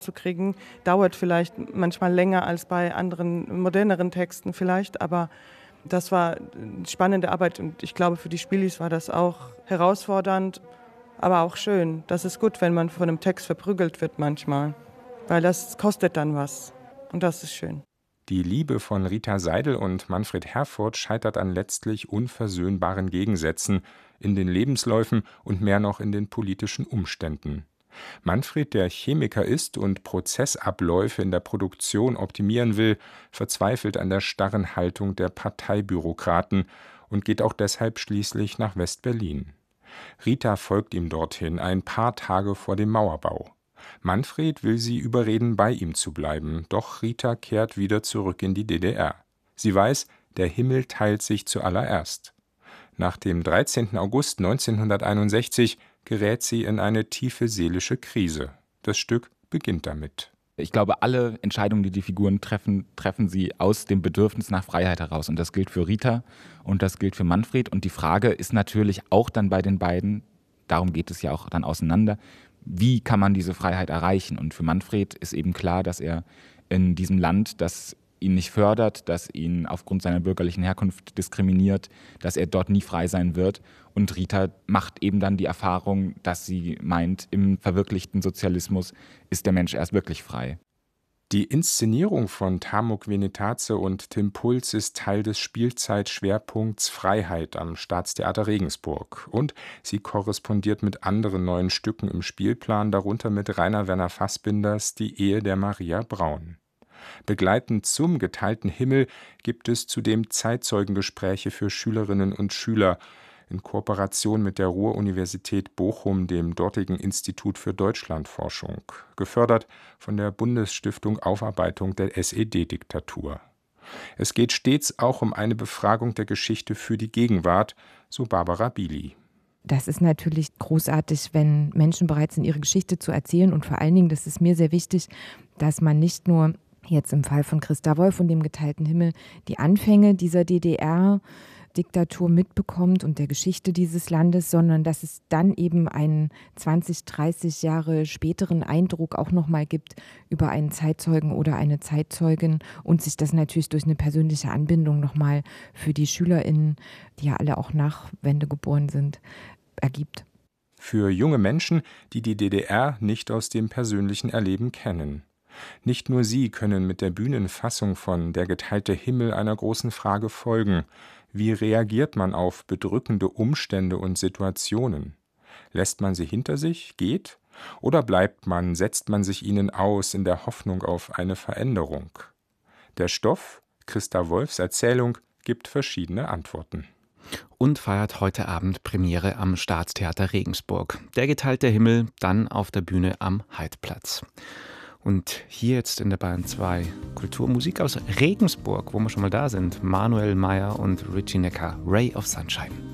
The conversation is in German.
zu kriegen, dauert vielleicht manchmal länger als bei anderen moderneren Texten vielleicht, aber das war eine spannende Arbeit und ich glaube, für die Spielis war das auch herausfordernd, aber auch schön. Das ist gut, wenn man von einem Text verprügelt wird manchmal, weil das kostet dann was und das ist schön. Die Liebe von Rita Seidel und Manfred Herfurth scheitert an letztlich unversöhnbaren Gegensätzen in den Lebensläufen und mehr noch in den politischen Umständen. Manfred, der Chemiker ist und Prozessabläufe in der Produktion optimieren will, verzweifelt an der starren Haltung der Parteibürokraten und geht auch deshalb schließlich nach West-Berlin. Rita folgt ihm dorthin, ein paar Tage vor dem Mauerbau. Manfred will sie überreden, bei ihm zu bleiben, doch Rita kehrt wieder zurück in die DDR. Sie weiß, der Himmel teilt sich zuallererst. Nach dem 13. August 1961 gerät sie in eine tiefe seelische Krise. Das Stück beginnt damit. Ich glaube, alle Entscheidungen, die die Figuren treffen sie aus dem Bedürfnis nach Freiheit heraus. Und das gilt für Rita und das gilt für Manfred. Und die Frage ist natürlich auch dann bei den beiden, darum geht es ja auch dann auseinander, wie kann man diese Freiheit erreichen? Und für Manfred ist eben klar, dass er in diesem Land, das ihn nicht fördert, das ihn aufgrund seiner bürgerlichen Herkunft diskriminiert, dass er dort nie frei sein wird. Und Rita macht eben dann die Erfahrung, dass sie meint, im verwirklichten Sozialismus ist der Mensch erst wirklich frei. Die Inszenierung von Tamok Venetaze und Tim Puls ist Teil des Spielzeitschwerpunkts Freiheit am Staatstheater Regensburg. Und sie korrespondiert mit anderen neuen Stücken im Spielplan, darunter mit Rainer Werner Fassbinders Die Ehe der Maria Braun. Begleitend zum Geteilten Himmel gibt es zudem Zeitzeugengespräche für Schülerinnen und Schüler in Kooperation mit der Ruhr-Universität Bochum, dem dortigen Institut für Deutschlandforschung, gefördert von der Bundesstiftung Aufarbeitung der SED-Diktatur. Es geht stets auch um eine Befragung der Geschichte für die Gegenwart, so Barbara Bili. Das ist natürlich großartig, wenn Menschen bereit sind, ihre Geschichte zu erzählen. Und vor allen Dingen, das ist mir sehr wichtig, dass man nicht nur jetzt im Fall von Christa Wolf und dem Geteilten Himmel die Anfänge dieser DDR-Diktatur mitbekommt und der Geschichte dieses Landes, sondern dass es dann eben einen 20, 30 Jahre späteren Eindruck auch nochmal gibt über einen Zeitzeugen oder eine Zeitzeugin und sich das natürlich durch eine persönliche Anbindung nochmal für die SchülerInnen, die ja alle auch nach Wende geboren sind, ergibt. Für junge Menschen, die die DDR nicht aus dem persönlichen Erleben kennen. Nicht nur sie können mit der Bühnenfassung von Der geteilte Himmel einer großen Frage folgen. Wie reagiert man auf bedrückende Umstände und Situationen? Lässt man sie hinter sich, geht? Oder bleibt man, setzt man sich ihnen aus in der Hoffnung auf eine Veränderung? Der Stoff, Christa Wolfs Erzählung, gibt verschiedene Antworten. Und feiert heute Abend Premiere am Staatstheater Regensburg. Der geteilte Himmel, dann auf der Bühne am Heidplatz. Und hier jetzt in der Bayern 2 Kulturmusik aus Regensburg, wo wir schon mal da sind. Manuel Meyer und Richie Necker, Ray of Sunshine.